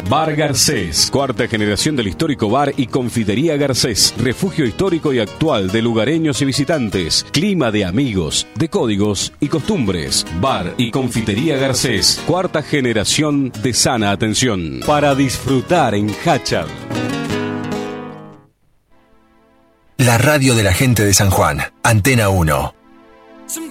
Bar Garcés, cuarta generación del histórico bar y confitería Garcés, refugio histórico y actual de lugareños y visitantes, clima de amigos, de códigos y costumbres. Bar y confitería Garcés, cuarta generación de sana atención, para disfrutar en Hachal. La radio de la gente de San Juan, Antena 1.